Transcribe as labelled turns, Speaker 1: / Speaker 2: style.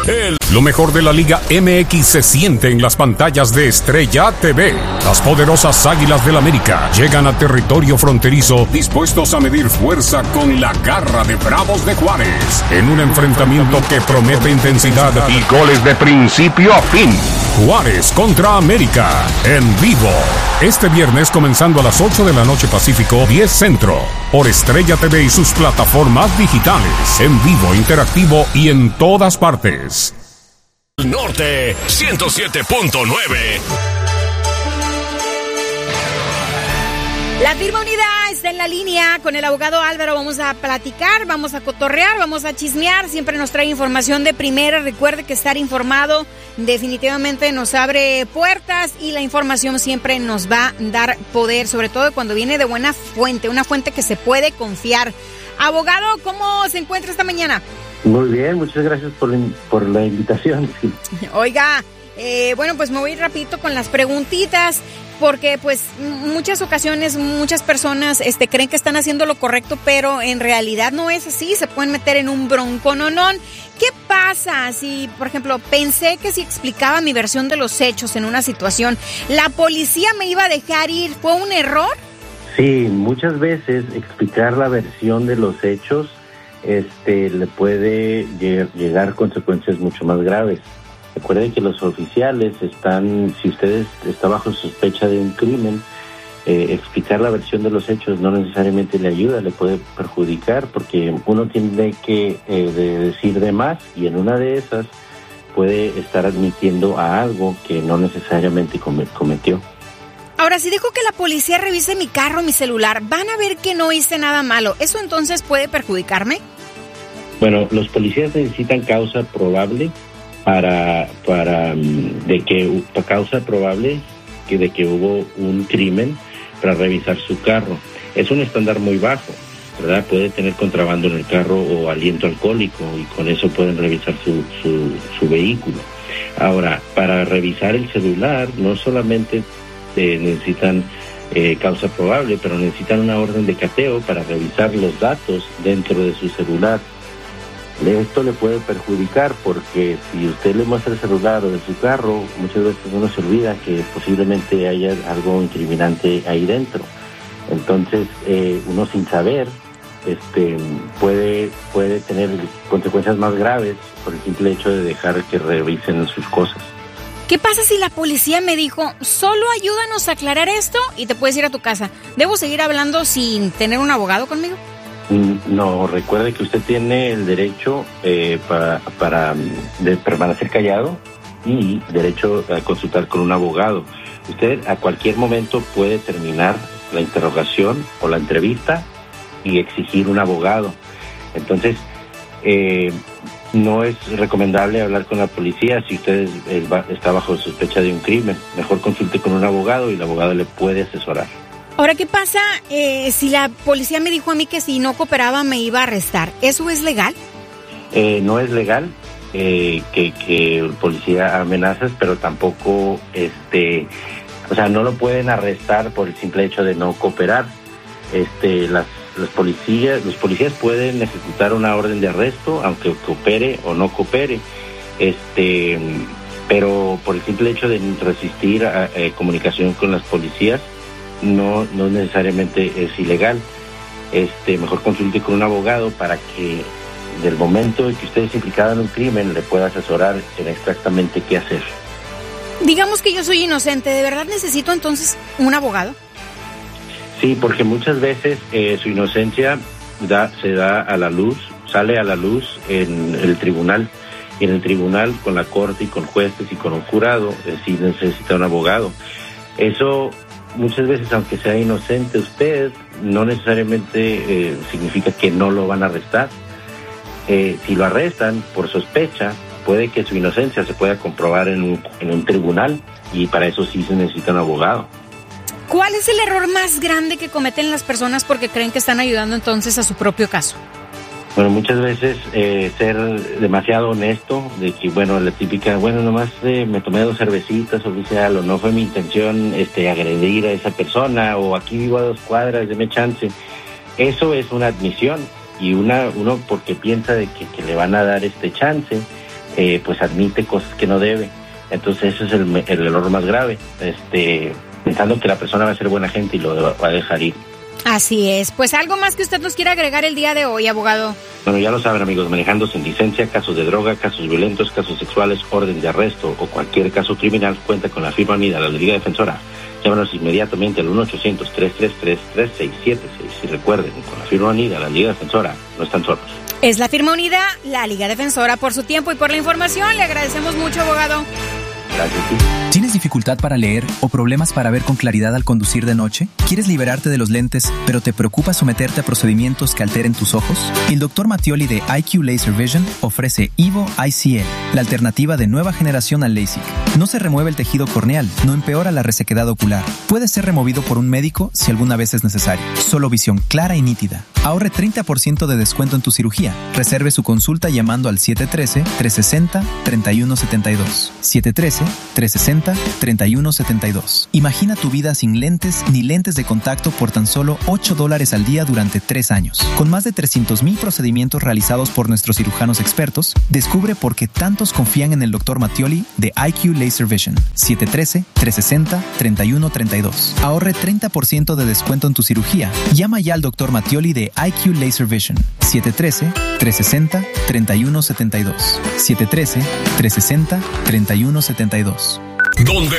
Speaker 1: Lo mejor de la Liga MX se siente en las pantallas de Estrella TV. Las poderosas Águilas del América llegan a territorio fronterizo dispuestos a medir fuerza con la garra de Bravos de Juárez en un enfrentamiento que promete intensidad y goles de principio a fin. Juárez contra América en vivo. Este viernes comenzando a las 8 de la noche Pacífico, 10 Centro. Por Estrella TV y sus plataformas digitales. En vivo, interactivo y en todas partes.
Speaker 2: Norte 107.9.
Speaker 3: La firma unida está en la línea con el abogado Álvaro. Vamos a platicar, vamos a cotorrear, vamos a chismear. Siempre nos trae información de primera. Recuerde que estar informado definitivamente nos abre puertas y la información siempre nos va a dar poder, sobre todo cuando viene de buena fuente, una fuente que se puede confiar. Abogado, ¿cómo se encuentra esta mañana?
Speaker 4: Muy bien, muchas gracias por la invitación. Sí.
Speaker 3: Oiga, bueno, pues me voy rapidito con las preguntitas, porque pues muchas ocasiones muchas personas creen que están haciendo lo correcto, pero en realidad no es así, se pueden meter en un broncononón. ¿Qué pasa si, por ejemplo, pensé que si explicaba mi versión de los hechos en una situación, la policía me iba a dejar ir? ¿Fue un error?
Speaker 4: Sí, muchas veces explicar la versión de los hechos le puede llegar consecuencias mucho más graves. Recuerden que los oficiales si usted está bajo sospecha de un crimen, explicar la versión de los hechos no necesariamente le ayuda, le puede perjudicar, porque uno tiene que decir de más, y en una de esas puede estar admitiendo a algo que no necesariamente cometió.
Speaker 3: Ahora, si dejo que la policía revise mi carro, mi celular, van a ver que no hice nada malo. ¿Eso entonces puede perjudicarme?
Speaker 4: Bueno, los policías necesitan causa probable causa probable de que hubo un crimen para revisar su carro. Es un estándar muy bajo, ¿verdad? Puede tener contrabando en el carro o aliento alcohólico, y con eso pueden revisar su vehículo. Ahora, para revisar el celular, no solamente necesitan causa probable, pero necesitan una orden de cateo para revisar los datos dentro de su celular. Esto le puede perjudicar, porque si usted le muestra el celular o de su carro, muchas veces uno se olvida que posiblemente haya algo incriminante ahí dentro. Entonces, uno sin saber puede tener consecuencias más graves por el simple hecho de dejar que revisen sus cosas.
Speaker 3: ¿Qué pasa si la policía me dijo, solo ayúdanos a aclarar esto y te puedes ir a tu casa? ¿Debo seguir hablando sin tener un abogado conmigo?
Speaker 4: No, recuerde que usted tiene el derecho para permanecer callado y derecho a consultar con un abogado. Usted a cualquier momento puede terminar la interrogación o la entrevista y exigir un abogado. Entonces, no es recomendable hablar con la policía si usted está bajo sospecha de un crimen. Mejor consulte con un abogado y el abogado le puede asesorar.
Speaker 3: Ahora, ¿qué pasa si la policía me dijo a mí que si no cooperaba me iba a arrestar? ¿Eso es legal?
Speaker 4: No es legal que el policía amenazas, pero tampoco, no lo pueden arrestar por el simple hecho de no cooperar. Los policías pueden ejecutar una orden de arresto, aunque coopere o no coopere, pero por el simple hecho de resistir a comunicación con las policías, no necesariamente es ilegal. Mejor consulte con un abogado para que del momento en que usted es implicado en un crimen le pueda asesorar en exactamente qué hacer.
Speaker 3: Digamos que yo soy inocente, ¿de verdad necesito entonces un abogado?
Speaker 4: Sí, porque muchas veces su inocencia sale a la luz en el tribunal, y en el tribunal con la corte y con jueces y con un jurado sí necesita un abogado. Eso muchas veces, aunque sea inocente usted, no necesariamente significa que no lo van a arrestar. Si lo arrestan por sospecha, puede que su inocencia se pueda comprobar en un tribunal, y para eso sí se necesita un abogado.
Speaker 3: ¿Cuál es el error más grande que cometen las personas porque creen que están ayudando entonces a su propio caso?
Speaker 4: Bueno, muchas veces ser demasiado honesto, de que, la típica, nomás me tomé 2 cervecitas, oficial, o no fue mi intención agredir a esa persona, o aquí vivo a 2 cuadras, deme chance. Eso es una admisión, y uno porque piensa de que le van a dar chance, pues admite cosas que no debe. Entonces ese es el error más grave, pensando que la persona va a ser buena gente y lo va a dejar ir.
Speaker 3: Así es. Pues algo más que usted nos quiera agregar el día de hoy, abogado.
Speaker 4: Bueno, ya lo saben, amigos, manejando sin licencia, casos de droga, casos violentos, casos sexuales, orden de arresto o cualquier caso criminal, cuenta con la firma unida, la Liga Defensora. Llámanos inmediatamente al 1-800-333-3676. Y recuerden, con la firma unida, la Liga Defensora, no están solos.
Speaker 3: Es la firma unida, la Liga Defensora. Por su tiempo y por la información, le agradecemos mucho, abogado.
Speaker 4: Gracias.
Speaker 5: ¿Tienes dificultad para leer o problemas para ver con claridad al conducir de noche? ¿Quieres liberarte de los lentes, pero te preocupa someterte a procedimientos que alteren tus ojos? El Dr. Mattioli de IQ Laser Vision ofrece Evo ICL, la alternativa de nueva generación al LASIK. No se remueve el tejido corneal, no empeora la resequedad ocular. Puede ser removido por un médico si alguna vez es necesario. Solo visión clara y nítida. Ahorre 30% de descuento en tu cirugía. Reserve su consulta llamando al 713-360-3172. 713-360-3172. Imagina tu vida sin lentes ni lentes de contacto por tan solo $8 al día durante 3 años. Con más de 300,000 procedimientos realizados por nuestros cirujanos expertos, descubre por qué tantos confían en el Dr. Mattioli de IQ Laser Vision. 713-360-3132. Ahorre 30% de descuento en tu cirugía. Llama ya al Dr. Mattioli de IQ Laser Vision. 713-360-3172. 713-360-3172.
Speaker 2: Donde